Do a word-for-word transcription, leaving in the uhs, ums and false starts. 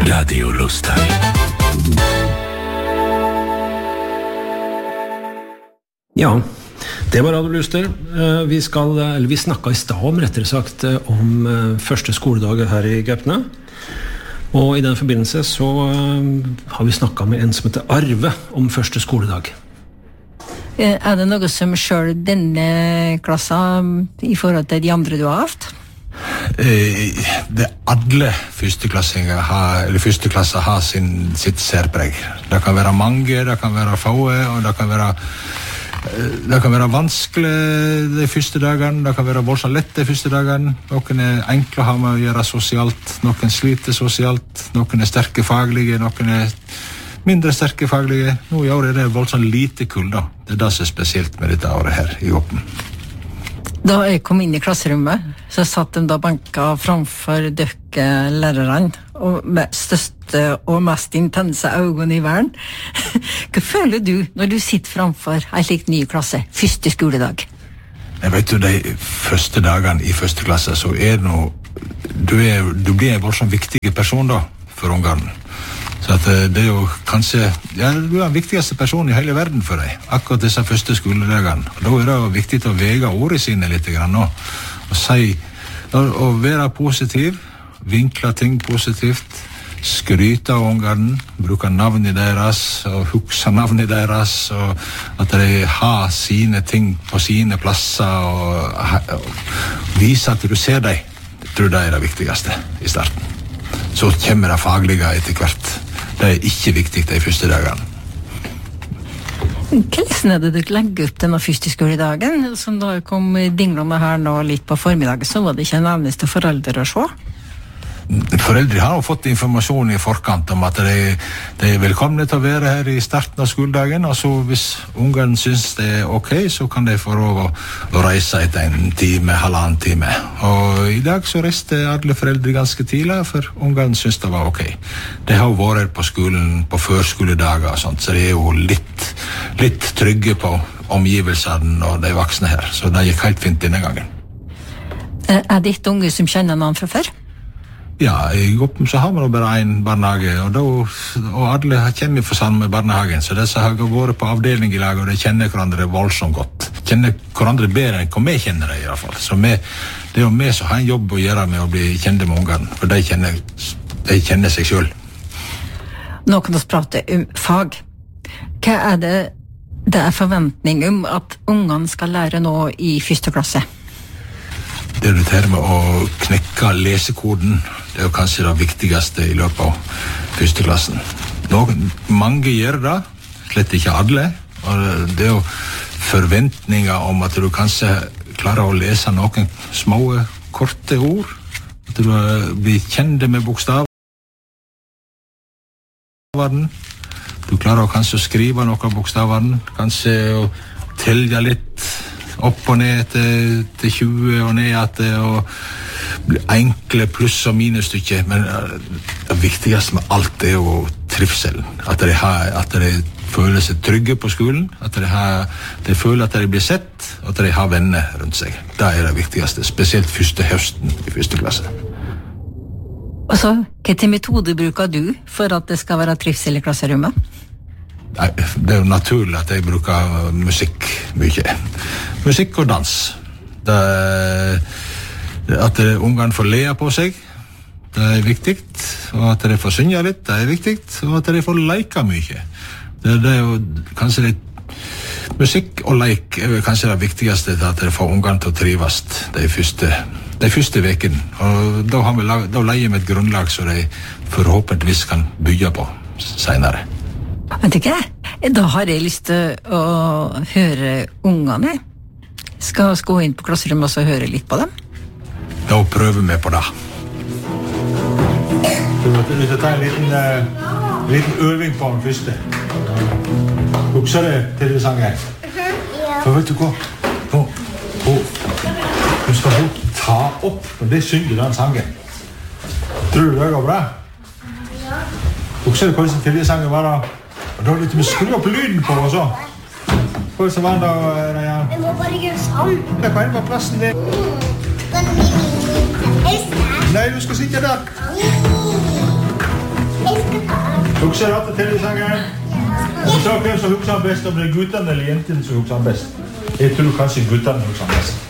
Radio Lustig. Ja, det var Radio Luster. Vi skal, eller vi snakket i stad om, rettere sagt, om første skoledag her i Gaupne. Og i den forbindelse så har vi snakket med en som heter Arve om første skoledag. Er det noe som selv denne klassen i forhold til de andre du har haft? Det alle førsteklassinger har, eller førsteklasser har sin, sitt særpreg. Det kan være mange, det kan være få, og det kan være det kan være vanskelig de første dagene, det kan være voldsomt lett de første dagene. Noen er enkle å ha med å gjøre sosialt, noen sliter sosialt, noen er sterke faglige, noen er mindre sterke faglige. Nå i år er det voldsomt lite kull da. Det er det som er spesielt med dette året her i Oppen. Da jeg kom inn i klasserommet, så satt de da banka framfor døkke lærerne, og med største og mest intense øynene i verden. Hva føler du når du sitter framfor en slik ny klasse, første skoledag? Jeg vet du, de første dagene i første klasse, så er det noe, du, er, du blir en voldsomt viktig person da, for ungene. Så at det er jo kanskje, ja, du er den viktigste personen i hele verden for deg, akkurat disse første skoledagene. Og da er det jo viktig å vege ordene sine litt grann nå, og si, og være positiv, vinkle ting positivt, skryte av ungene, bruke navnet deres, og huske navnet deres, og at de har sine ting på sine plasser, og, og vise at du ser dem. Jeg tror det er det viktigste i starten. Så kommer det faglige etter hvert. Det er ikke viktig de første dagene. Hvordan er det du legger opp denne første skoledagen? Som da kom dinglene her nå litt på formiddagen, så var det ikke en eneste foreldre å se? Foreldre har jo fått informasjon i forkant om at de, de er velkomne til å være her i starten av skoledagen, og så hvis ungene synes det er ok, så kan de få lov å, å reise etter en time, halvannen time. Og i dag så reiste alle foreldre ganske tidlig, for ungene synes det var ok. De har jo vært på skolen på førskoledager og sånt, så de er jo litt, litt trygge på omgivelsene og de voksne her, så det gikk helt fint denne gangen. Er det et unge som kjenner noen fra før? Ja, i Oppen så har man bare en barnehage, og, da, og alle kjenner for samme barnehagen, så disse har vært på avdeling i lag, og de kjenner hverandre voldsomt godt. Kjenner hverandre bedre enn hva vi kjenner det i hvert fall. Så vi, det er jo vi som har en jobb å gjøre med å bli kjente med ungene, for de kjenner, de kjenner seg selv. Nå kan vi prate om fag. Hva er det det er forventning om at ungene skal lære nå i første klasse? Det er det her med å knekke lesekoden. Det er jo kanskje det viktigste i løpet av første klassen. Noen, mange gjør det, slett ikke alle. Og det er jo forventninger om at du kanskje klarer å lese noen små, korte ord. At du blir kjent med bokstavene. Du klarer å kanskje skrive noen bokstavene. Kanskje å telle litt opp og ned til, til tjue og ned til og enkle pluss og minusstykker, men det viktigste med alt er jo trivselen, at de, har, at de føler seg trygge på skolen, at de, har, de føler at de blir sett, og at de har venner rundt seg. Det er det viktigste, spesielt første høsten i første klasse. Og så, hvilke metoder bruker du for at det skal være trivsel i klasserommet? Det er jo naturlig at jeg bruker musikk mye. Musikk og dans. Det, at ungene får le på seg, det er viktig. Og at de får synge litt, det er viktig. Og at de får leke mye. Det, det er jo kanskje litt... Musikk og leik er kanskje det viktigste til at de får ungene til å trives de første, de første vekene. Og da, har vi, da leier vi et grunnlag så de forhåpentligvis kan bygge på senere. Vet du ikke? Da har jeg lyst til å høre ungene. Skal vi gå inn på klasserommet og høre litt på dem? Da prøver vi på det. Du må ta en liten, uh, liten øving på den første. Husker du til det sangen? Ja. For vet du hva? Nå, nå, du skal hun ta opp, og det synger den sangen. Tror du det går bra? Ja. Husker du hvordan til det sangen var da? Og da er det litt med skru opp lyden på og så. Hvor så var den da, Rajan? Jeg må bare gjøre sånn. Det kan være plassen din. Skal du bli min helse? Nei, du skal sitte der. Husker dere til i sangen? Så hvem som husker han best, om det er guttene eller jentene som husker han best? Jeg tror kanskje guttene husker han best.